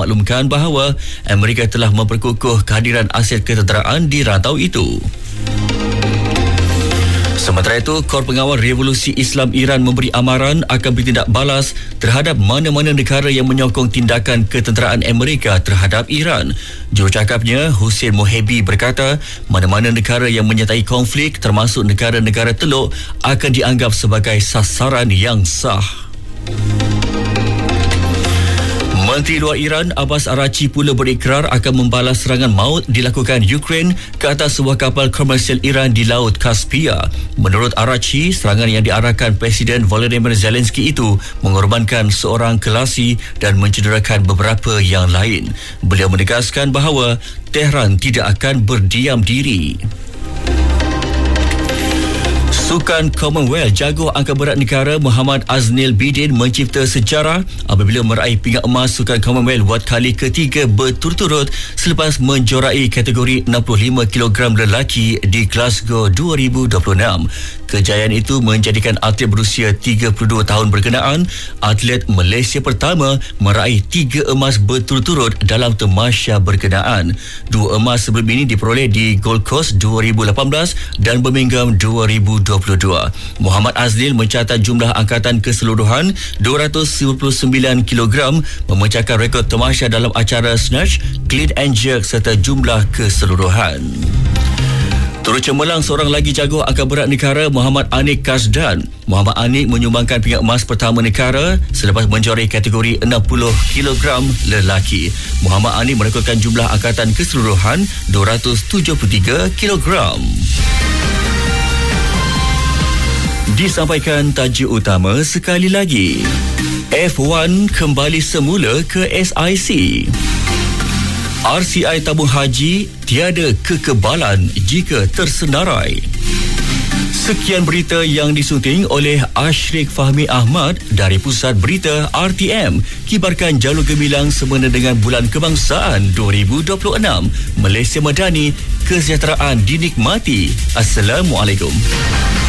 maklumkan bahawa Amerika telah memperkukuh kehadiran aset ketenteraan di rantau itu. Sementara itu, Kor Pengawal Revolusi Islam Iran memberi amaran akan bertindak balas terhadap mana-mana negara yang menyokong tindakan ketenteraan Amerika terhadap Iran. Jurucakapnya, Hussein Mohebi berkata, mana-mana negara yang menyertai konflik termasuk negara-negara Teluk akan dianggap sebagai sasaran yang sah. Menteri Luar Iran Abbas Araghchi pula berikrar akan membalas serangan maut dilakukan Ukraine ke atas sebuah kapal komersial Iran di Laut Kaspia. Menurut Araghchi, serangan yang diarahkan Presiden Volodymyr Zelensky itu mengorbankan seorang kelasi dan mencederakan beberapa yang lain. Beliau menegaskan bahawa Tehran tidak akan berdiam diri. Sukan Commonwealth jago angkat berat negara Muhammad Aznil Bidin mencipta sejarah apabila meraih pingat emas Sukan Commonwealth buat kali ketiga berturut-turut selepas menjuarai kategori 65 kg lelaki di Glasgow 2026. Kejayaan itu menjadikan atlet berusia 32 tahun berkenaan atlet Malaysia pertama meraih 3 emas berturut-turut dalam tamasya berkenaan. 2 emas sebelum ini diperoleh di Gold Coast 2018 dan Birmingham 2022. Muhammad Aznil mencatat jumlah angkatan keseluruhan 299 kg, memecahkan rekod tamasya dalam acara snatch, clean and jerk serta jumlah keseluruhan. Turut cemerlang seorang lagi jago angkat berat negara Muhammad Anik Kasdan. Muhammad Anik menyumbangkan pingat emas pertama negara selepas menjuarai kategori 60 kg lelaki. Muhammad Anik merekodkan jumlah angkatan keseluruhan 273 kg. Disampaikan tajuk utama sekali lagi. F1 kembali semula ke SIC. RCI tabung haji tiada kekebalan jika tersenarai. Sekian berita yang disunting oleh Ashrik Fahmi Ahmad dari Pusat Berita RTM. Kibarkan jalur gemilang semena dengan Bulan Kebangsaan 2026. Malaysia Madani, kesejahteraan dinikmati. Assalamualaikum.